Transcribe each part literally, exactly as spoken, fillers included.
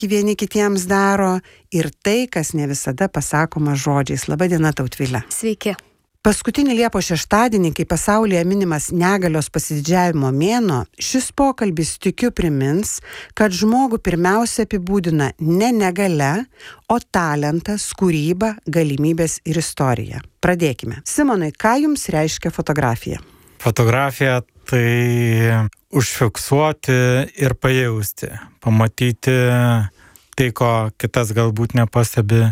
vieni kitiems daro ir tai, kas ne visada pasakoma žodžiais. Labadiena, Tautvilė. Sveiki. Paskutinį Liepos šeštadienį, kai pasaulyje minimas negalios pasididžiavimo mėnuo, šis pokalbis tikiu primins, kad žmogų pirmiausia apibūdina ne negalia, o talentas, kūryba, galimybės ir istorija. Pradėkime. Simonai, ką jums reiškia fotografija? Fotografija tai užfiksuoti ir pajausti, pamatyti tai, ko kitas galbūt nepastebi,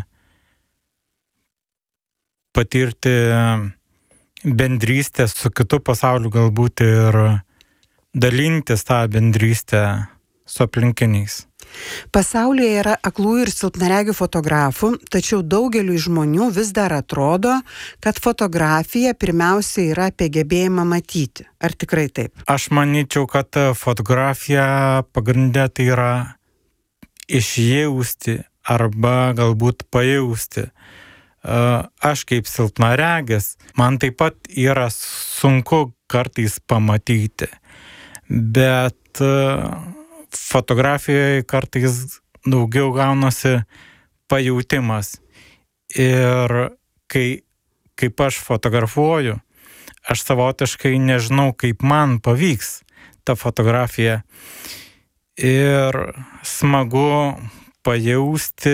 patirti bendrystę su kitu pasauliu galbūt ir dalintis tą bendrystę su aplinkiniais. Pasaulyje yra aklųjų ir silpnaregių fotografų, tačiau daugeliui žmonių vis dar atrodo, kad fotografija pirmiausia yra apie gebėjimą matyti. Ar tikrai taip? Aš manyčiau, kad fotografija pagrindė tai yra išjausti arba galbūt pajausti. Aš kaip silpnaregis, man taip pat yra sunku kartais pamatyti, bet fotografijoje kartais daugiau gaunasi pajautimas. Ir kai, kaip aš fotografuoju, aš savotiškai nežinau, kaip man pavyks ta fotografija. Ir smagu pajausti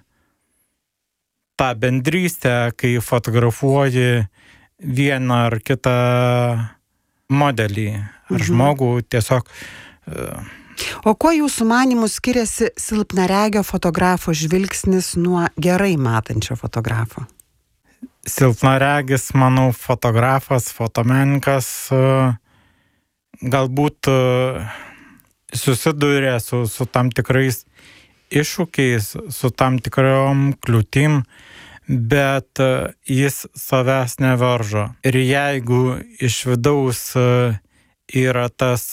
tą bendrystę, kai fotografuoji vieną ar kitą modelį ar mhm. žmogų tiesiog. O kuo jūsų manymų skiriasi silpnaregio fotografo žvilgsnis nuo gerai matančio fotografo? Silpnaregis, manau, fotografas, fotomenininkas galbūt susiduria su, su tam tikrais iššūkiais, su tam tikrom kliūtim, bet jis savęs nevaržo. Ir jeigu iš vidaus yra tas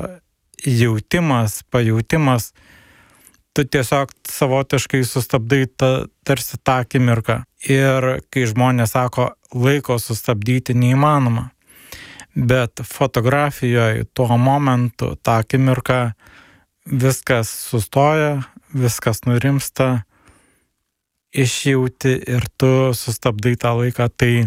jautimas, pajautimas, tu tiesiog savotiškai sustabdai ta, tarsi tą akimirką. Ir kai žmonės sako, laiko sustabdyti neįmanoma. Bet fotografijoje tuo momentu, tą akimirką viskas sustoja, viskas nurimsta, išjauti ir tu sustabdai tą laiką, tai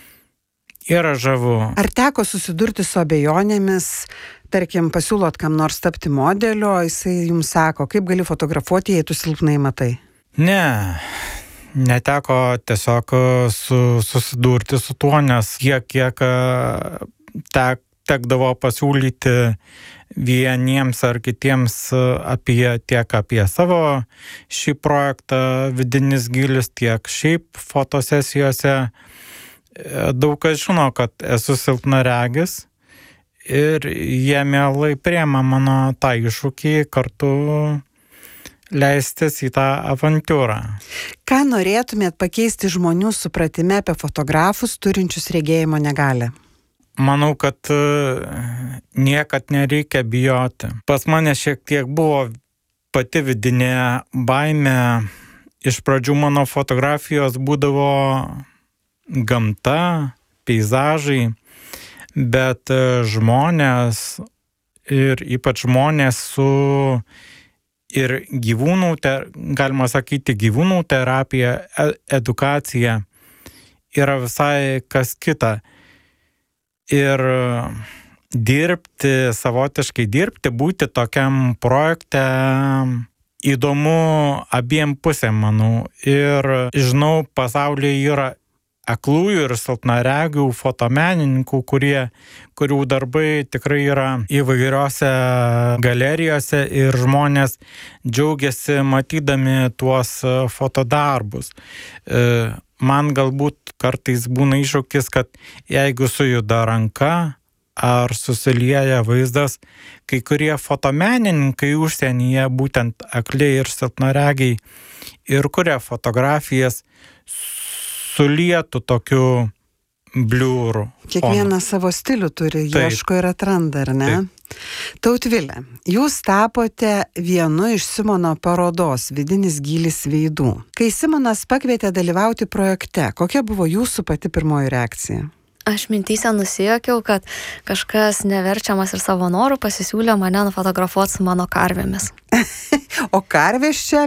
yra žavu. Ar teko susidurti su abejonėmis, tarkim, pasiūlot kam nors tapti modeliu, o jisai jums sako, kaip gali fotografuoti, jei tu silpnai matai? Ne, neteko tiesiog su, susidurti su tuo, nes kiek, kiek tek, tekdavo pasiūlyti vieniems ar kitiems apie, tiek apie savo šį projektą Vidinis gilis, tiek šiaip fotosesijose. Daug kas žino, kad esu silpnaregis ir jie mielai priema mano tą iššūkį kartu leistis į tą avantiūrą. Ką norėtumėt pakeisti žmonių supratime apie fotografus turinčius regėjimo negalią? Manau, kad niekad nereikia bijoti. Pas mane šiek tiek buvo pati vidinė baimė. Iš pradžių mano fotografijos būdavo gamta, peizažai, bet žmonės ir ypač žmonės su ir gyvūnų, galima sakyti, gyvūnų terapija, edukacija yra visai kas kita. Ir dirbti, savotiškai dirbti, būti tokiam projekte įdomu abiem pusėm, manau. Ir žinau, pasaulyje yra aklųjų ir silpnaregių fotomenininkų, kurie, kurių darbai tikrai yra įvairiose galerijose ir žmonės džiaugiasi matydami tuos fotodarbus. Man galbūt kartais būna iššūkis, kad jeigu sujuda ranka ar susilieja vaizdas, kai kurie fotomenininkai užsienyje, būtent akliai ir silpnaregiai, ir kuria fotografijas sulietų tokiu bliūru. Kiekvieną savo stilių turi, Taip. ieško ir atranda, ar ne? Taip. Tautvilė, jūs tapote vienu iš Simono parodos Vidinis gilis veidų. Kai Simonas pakvietė dalyvauti projekte, kokia buvo jūsų pati pirmoji reakcija? Aš mintyse nusijokiau, kad kažkas neverčiamas ir savo norų pasisiūlė mane nufotografuoti su mano karvėmis. O karvės čia